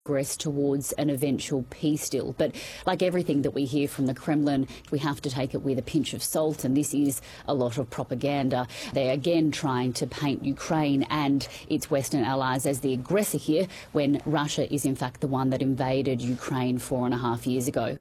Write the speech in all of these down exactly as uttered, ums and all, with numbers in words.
progress towards an eventual peace deal. But like everything that we hear from the Kremlin, we have to take it with a pinch of salt, and this is a lot of propaganda. They're again trying to paint Ukraine and its Western allies as the aggressor here, when Russia is in fact the one that invaded Ukraine four and a half years ago.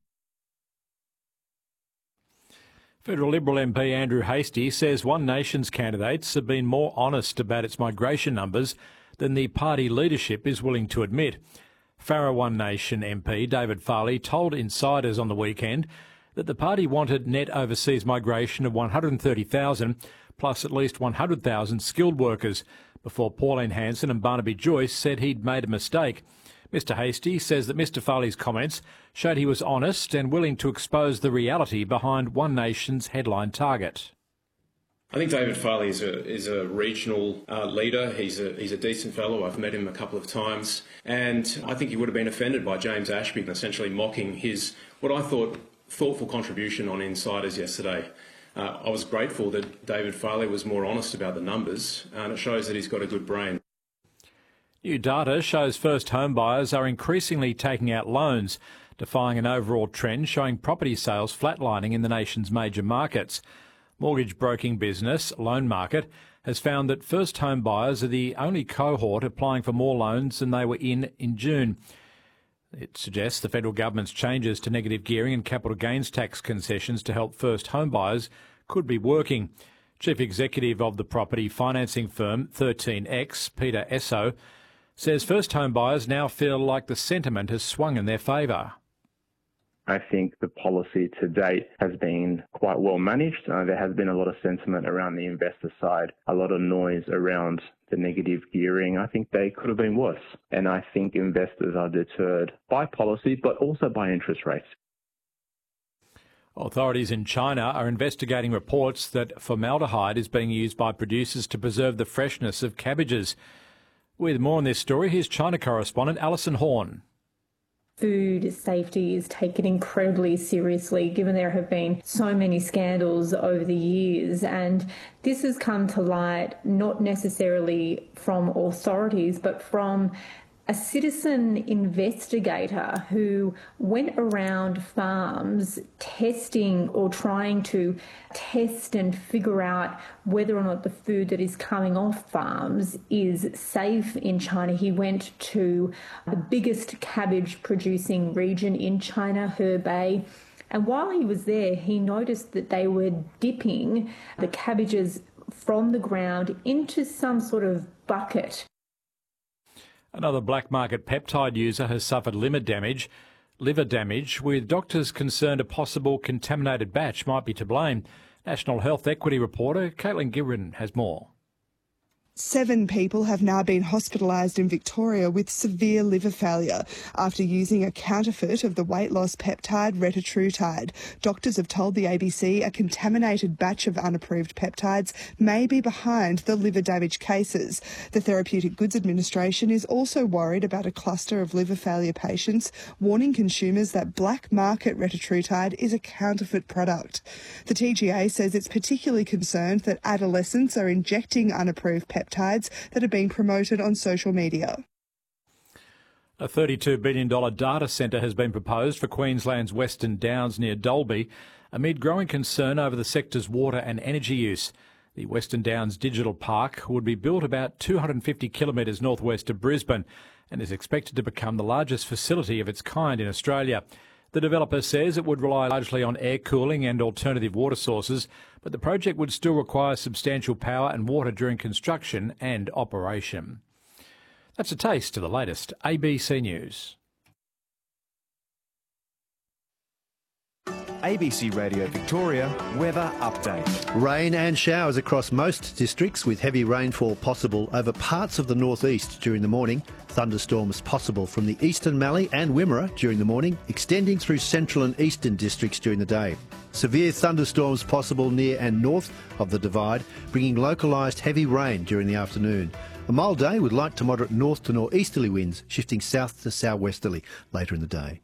Federal Liberal M P Andrew Hastie says One Nation's candidates have been more honest about its migration numbers than the party leadership is willing to admit. Farrer One Nation M P David Farley told insiders on the weekend that the party wanted net overseas migration of one hundred thirty thousand plus at least one hundred thousand skilled workers, before Pauline Hanson and Barnaby Joyce said he'd made a mistake. Mister Hastie says that Mister Farley's comments showed he was honest and willing to expose the reality behind One Nation's headline target. I think David Farley is a, is a regional uh, leader. He's a, he's a decent fellow. I've met him a couple of times. And I think he would have been offended by James Ashby essentially mocking his, what I thought, thoughtful contribution on Insiders yesterday. Uh, I was grateful that David Farley was more honest about the numbers, and it shows that he's got a good brain. New data shows first home buyers are increasingly taking out loans, defying an overall trend showing property sales flatlining in the nation's major markets. Mortgage broking business Loan Market has found that first home buyers are the only cohort applying for more loans than they were in in June. It suggests the federal government's changes to negative gearing and capital gains tax concessions to help first home buyers could be working. Chief Executive of the property financing firm thirteen X, Peter Esso, says first home buyers now feel like the sentiment has swung in their favour. I think the policy to date has been quite well managed. Uh, there has been a lot of sentiment around the investor side, a lot of noise around the negative gearing. I think they could have been worse. And I think investors are deterred by policy, but also by interest rates. Authorities in China are investigating reports that formaldehyde is being used by producers to preserve the freshness of cabbages. With more on this story, here's China correspondent Alison Horn. Food safety is taken incredibly seriously, given there have been so many scandals over the years. And this has come to light not necessarily from authorities, but from a citizen investigator who went around farms testing or trying to test and figure out whether or not the food that is coming off farms is safe in China. He went to the biggest cabbage producing region in China, Hebei. And while he was there, he noticed that they were dipping the cabbages from the ground into some sort of bucket. Another black market peptide user has suffered liver damage, liver damage, with doctors concerned a possible contaminated batch might be to blame. National Health Equity reporter Caitlin Gibran has more. Seven people have now been hospitalised in Victoria with severe liver failure after using a counterfeit of the weight loss peptide retatrutide. Doctors have told the A B C a contaminated batch of unapproved peptides may be behind the liver damage cases. The Therapeutic Goods Administration is also worried about a cluster of liver failure patients, warning consumers that black market retatrutide is a counterfeit product. The T G A says it's particularly concerned that adolescents are injecting unapproved peptides that are being promoted on social media. A thirty-two billion dollars data centre has been proposed for Queensland's Western Downs near Dalby, amid growing concern over the sector's water and energy use. The Western Downs Digital Park would be built about two hundred fifty kilometres northwest of Brisbane and is expected to become the largest facility of its kind in Australia. The developer says it would rely largely on air cooling and alternative water sources, but the project would still require substantial power and water during construction and operation. That's a taste of the latest A B C News. A B C Radio Victoria weather update. Rain and showers across most districts with heavy rainfall possible over parts of the northeast during the morning. Thunderstorms possible from the Eastern Mallee and Wimmera during the morning, extending through central and eastern districts during the day. Severe thunderstorms possible near and north of the Divide, bringing localised heavy rain during the afternoon. A mild day with light to moderate north to northeasterly winds, shifting south to southwesterly later in the day.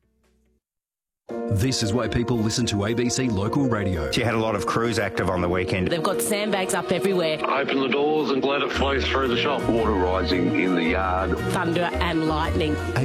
This is why people listen to A B C Local Radio. She had a lot of crews active on the weekend. They've got sandbags up everywhere. Open the doors and let it flow through the shop. Water rising in the yard. Thunder and lightning.